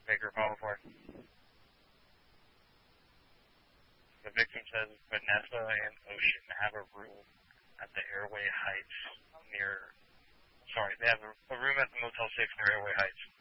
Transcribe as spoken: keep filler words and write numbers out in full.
Baker Apollo four. The victim says Vanessa and Ocean have a room at the Airway Heights near, sorry, they have a, a room at the Motel six near Airway Heights.